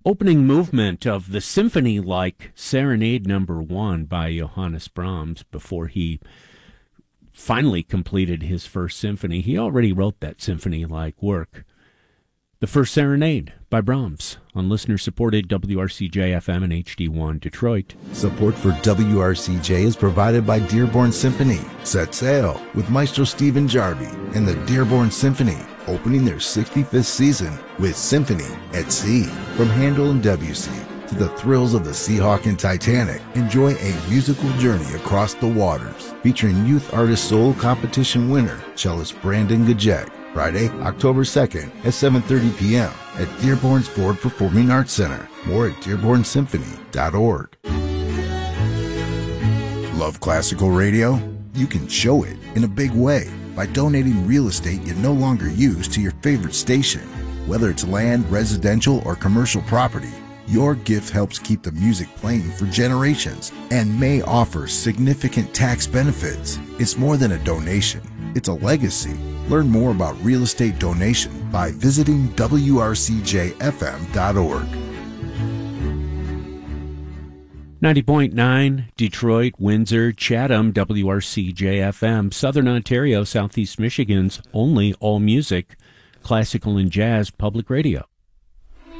opening movement of the symphony-like Serenade Number 1 by Johannes Brahms before he finally completed his first symphony. He already wrote that symphony-like work. The First Serenade by Brahms on listener-supported WRCJ-FM and HD1 Detroit. Support for WRCJ is provided by Dearborn Symphony. Set sail with Maestro Stephen Jarvie and the Dearborn Symphony, opening their 65th season with Symphony at Sea. From Handel and Debussy to the thrills of the Seahawk and Titanic, enjoy a musical journey across the waters. Featuring Youth Artist Soul Competition winner, cellist Brandon Gajek. Friday, October 2nd at 7:30 p.m. at Dearborn's Ford Performing Arts Center. More at dearbornsymphony.org. Love classical radio? You can show it in a big way by donating real estate you no longer use to your favorite station. Whether it's land, residential, or commercial property, your gift helps keep the music playing for generations and may offer significant tax benefits. It's more than a donation. It's a legacy. Learn more about real estate donation by visiting WRCJFM.org. 90.9, Detroit, Windsor, Chatham, WRCJ-FM, Southern Ontario, Southeast Michigan's only all-music, classical and jazz public radio.